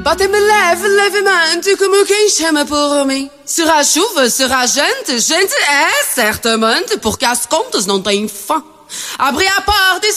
Bate-me levemente como quem chama por mim. Será chuva, será gente é certamente, porque as contas não têm fim. Abri a porta e